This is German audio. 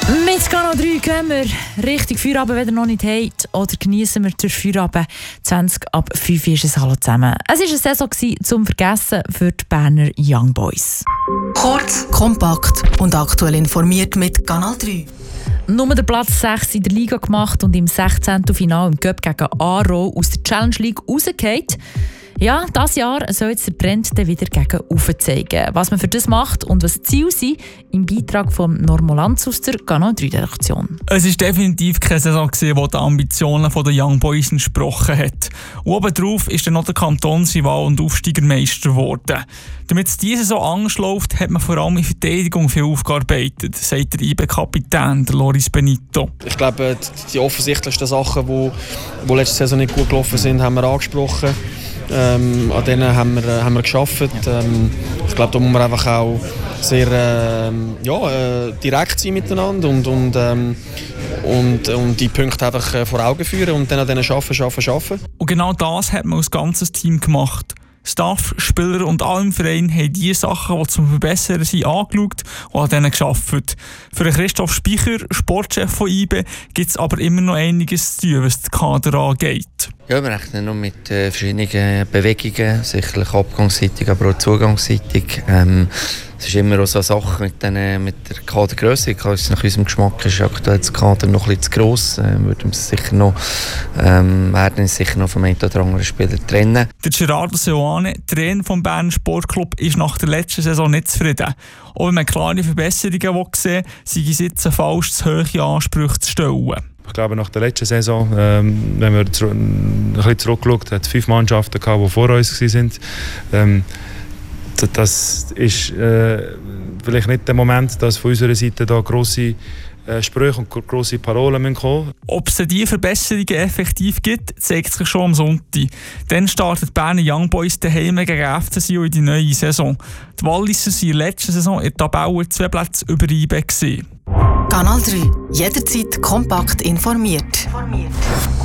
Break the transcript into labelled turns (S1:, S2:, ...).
S1: Mit Kanal 3 gehen wir richtig Feierabend, wenn ihr noch nicht habt. Oder genießen wir den Feierabend. 20 ab 5 ist es. Hallo zusammen. Es war eine Saison zum Vergessen für die Berner Young Boys.
S2: Kurz, kompakt und aktuell informiert mit Kanal 3.
S1: Nur der Platz 6 in der Liga gemacht und im 16. Finale im Cup gegen Aarau aus der Challenge League rausgefallen. Ja, dieses Jahr soll jetzt der Trend wieder gegen oben zeigen. Was man für das macht und was die Ziele sind, im Beitrag von Normolanz aus der Kanal 3-Redaktion.
S3: Es war definitiv keine Saison, die den Ambitionen der Young Boys entsprochen hat. Und obendrauf ist dann noch der Kantonsrival und Aufsteigermeister geworden. Damit es diese Saison anders läuft, hat man vor allem in Verteidigung viel aufgearbeitet, sagt der IB-Kapitän, Loris Benito.
S4: Ich glaube, die offensichtlichsten Sachen, die letzte Saison nicht gut gelaufen sind, haben wir angesprochen. An denen haben wir gearbeitet. Ich glaube, da muss man einfach auch sehr direkt sein miteinander und die Punkte einfach vor Augen führen und dann an denen arbeiten.
S3: Und genau das hat man als ganzes Team gemacht. Staff, Spieler und alle im Verein haben die Sachen, die zum Verbessern sind, angeschaut und an denen gearbeitet. Für Christoph Speicher, Sportchef von IBE, gibt es aber immer noch einiges zu tun, was den Kader angeht.
S5: Ja, wir rechnen noch mit verschiedenen Bewegungen, sicherlich abgangsseitig, aber auch zugangsseitig. Es ist immer auch so eine Sache mit der Kadergrösse. Nach unserem Geschmack ist aktuell das Kader noch ein bisschen zu gross. Werden uns sicher noch vom einen oder anderen Spieler trennen.
S3: Der Gerardo Seoane, Trainer des Berner Sportclub, ist nach der letzten Saison nicht zufrieden. Auch wenn man klare Verbesserungen sehen will, sei es jetzt falsch, zu hohe Ansprüche zu stellen.
S6: Ich glaube, nach der letzten Saison, wenn wir ein bisschen zurückschauen, hat es 5 Mannschaften gehabt, die vor uns waren. Das ist vielleicht nicht der Moment, dass von unserer Seite da grosse Sprüche und grosse Parolen kommen.
S3: Ob es diese Verbesserungen effektiv gibt, zeigt sich schon am Sonntag. Dann startet die Berner Young Boys daheim gegen FC Sion in die neue Saison. Die Walliser waren in der letzten Saison in der Tabelle 2 Plätze über IBE.
S2: Kanal 3. Jederzeit kompakt informiert.